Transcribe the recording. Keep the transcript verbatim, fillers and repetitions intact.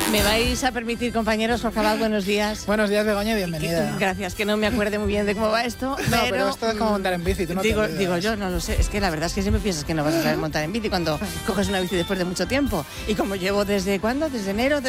Me vais a permitir, compañeros, Jorge Abad, buenos días. Buenos días, Begoña, bienvenida. Gracias, que no me acuerde muy bien de cómo va esto, No, pero... pero esto es como montar en bici, tú no digo, te olvidas. digo yo, no lo sé, es que la verdad es que siempre piensas que no vas a saber montar en bici cuando coges una bici después de mucho tiempo. Y como llevo desde, ¿cuándo? Desde enero,